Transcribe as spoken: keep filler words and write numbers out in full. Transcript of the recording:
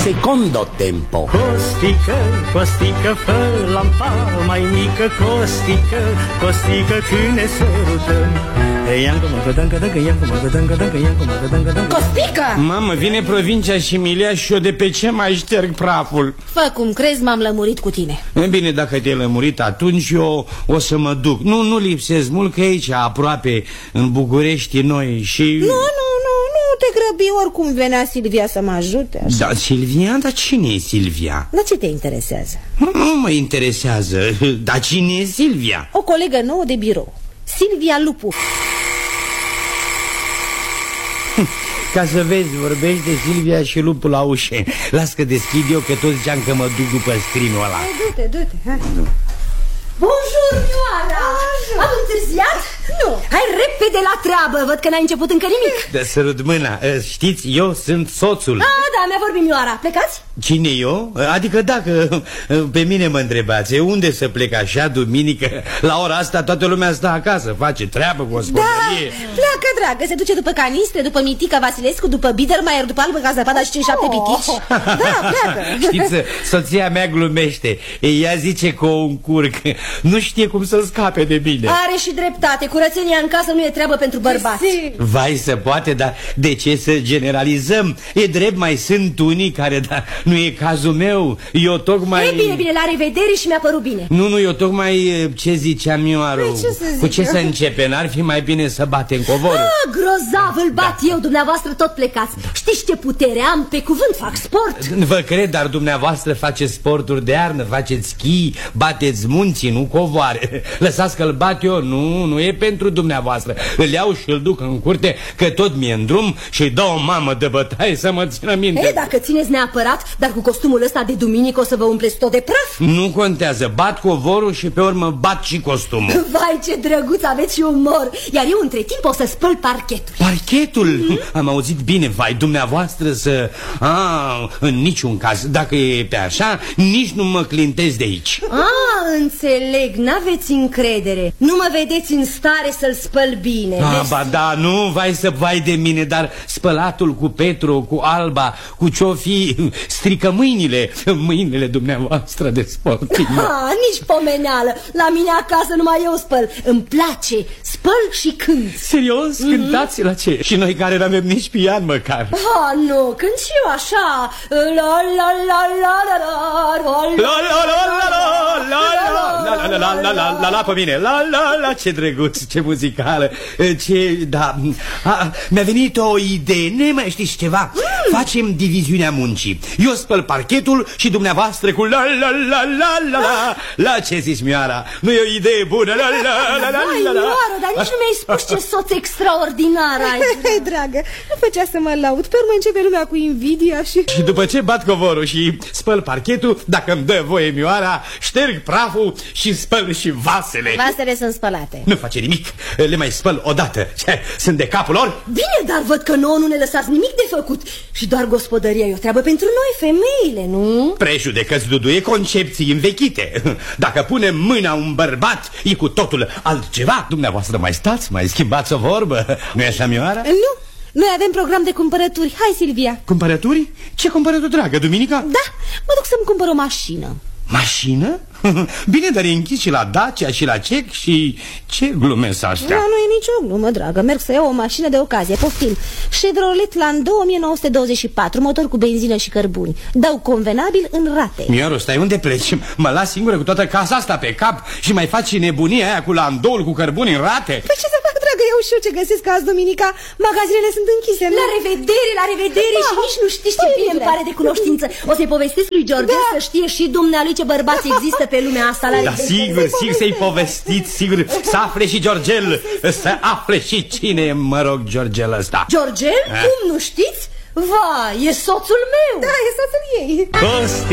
secondo tempo. Costică, costică, fă lampa mai mică, costică, costică, când ne sărutăm. Costică! Mamă, vine provincia și Milia și eu de pe ce mai șterg praful? Fă cum crezi, m-am lămurit cu tine. E bine, dacă te-ai lămurit, atunci eu o să mă duc. Nu, nu lipsesc mult, că aici, aproape, în București, noi și... Nu, nu, nu, nu te grăbi, oricum venea Silvia să mă ajute așa. Da, Silvia? Dar cine e Silvia? Dar ce te interesează? Nu, nu mă interesează. Dar cine e Silvia? O colegă nouă de birou, Silvia Lupu. Ca să vezi, vorbește Silvia și lupul la ușă. Las că deschid eu, că tot ziceam că mă duc după scrinul ăla. Du-te, du-te, hai. Bonjour, Ioara! Am întârziat? Nu. Hai repede la treabă, văd că n-ai început încă nimic. Dă sărut mâna, știți, eu sunt soțul. Ah, da, mi-a vorbit Ioara. Plecați? Cine eu? Adică dacă pe mine mă întrebați, unde să plec așa duminică? La ora asta toată lumea stă acasă, face treabă, gospodărie. Da, pleacă, dragă, se duce după Canistre, după Mitica Vasilescu, după Biedermeier, după Albă ca Zăpada și cinci șapte pitici. Da, pleacă. Știți, soția mea glumește. Ea zice că o încurc. Nu știe cum să scape de mine. Are și dreptate, curățenia în casă nu e treabă pentru bărbați. Vai să poate, dar de ce să generalizăm? E drept, mai sunt unii care, dar nu e cazul meu. Eu tocmai... E bine, bine, la revedere și mi-a părut bine. Nu, nu, eu tocmai ce ziceam eu, Aru? Păi, ce să zic Cu ce eu? să începe? N-ar fi mai bine să batem covorul? Ah, grozav, îl bat eu, dumneavoastră tot plecați. Știți ce putere am? Pe cuvânt fac sport. Vă cred, dar dumneavoastră faceți sporturi de iarnă, faceți schi, bateți munții, nu covoare. Lăsați că-l bat eu, nu, nu e pentru dumneavoastră. Îl iau și îl duc în curte, că tot mi-e în drum și-i dau o mamă de bătaie să mă țină minte. E, dacă țineți neapărat, dar cu costumul ăsta de duminică o să vă umpleți tot de praf. Nu contează, bat covorul și pe urmă bat și costumul. Vai, ce drăguț, aveți și umor. Iar eu între timp o să spăl parchetul. Parchetul? Mm-hmm. Am auzit bine, vai, dumneavoastră să... A, în niciun caz, dacă e pe așa, nici nu mă clintez de aici. Ah, înțeleg, n-aveți încredere. Nu mă vedeți în stare să-l spăl bine. Ah, ba da, nu, vai să vai de mine, dar spălatul cu Petru, cu Alba, cu ce-o fi, strică mâinile, mâinile dumneavoastră de sportiv. Ah, nici pomeneală. La mine acasă numai eu spăl. Îmi place, spăl și cânt. Serios? Mm-hmm. Cântați la ce? Și noi care n-avem nici pian măcar. Ah, nu, cânt și eu așa. La la la la la la la la la la la la la la la la la la pe mine. La la la, ce drăguț, ce muzicală. Ce, da, mi-a venit o idee, ne mai știți ceva? Facem diviziunea muncii. Eu spăl parchetul și dumneavoastră cu la la la la la la. La ce zici, Mioara? Nu e o idee bună? La la la la la la. Mioară, dar nici nu mi-ai spus ce soț extraordinar ai. Hei, dragă, nu făcea să mă laud. Pe urmă începe lumea cu invidia și... Și după ce bat covorul și spăl parchetul, dacă îmi dă voie, Mioara, șterg praful și spăl și vasele. Vasele sunt spălate. Nu face nimic, le mai spăl odată. Ce, sunt de capul lor? Bine, dar văd că nouă nu ne lăsați nimic de făcut. Și doar gospodăria e o treabă pentru noi, femeile, nu? Prejudecăți, Dudu, e concepții învechite. Dacă punem mâna un bărbat, e cu totul altceva. Dumneavoastră mai stați, mai schimbați o vorbă. Nu-i așa, Mioara? Nu, noi avem program de cumpărături. Hai, Silvia. Cumpărături? Ce cumpărături, dragă, duminica? Da, mă duc să-mi cumpăr o mașină. Mașină? Bine, dar e închis și la Dacia și la Cec și... Ce glumesc astea? Da, nu e nicio glumă, dragă. Merg să iau o mașină de ocazie, poftim. Chevrolet Landau o mie nouă sute douăzeci și patru, motor cu benzină și cărbuni. Dau convenabil în rate. Mioru, stai, unde pleci? Mă las singură cu toată casa asta pe cap și mai faci și nebunia aia cu Landau cu cărbuni în rate? Păi ce să fac, dragă, eu știu ce găsesc azi duminica. Magazinele sunt închise. La revedere, la revedere. Da. Și nici nu știți ce bine îmi pare de cunoștință. O să-i povestesc lui George, da, să știe și dumnealui ce bărbați există pe lumea asta. La da, sigur, sigur să-i povestiți, sigur. Să afle și Georgel, să afle și cine e, mă rog, Georgel ăsta. Georgel? Cum nu știți? Va, e soțul meu. Da, e soțul ei. Costi.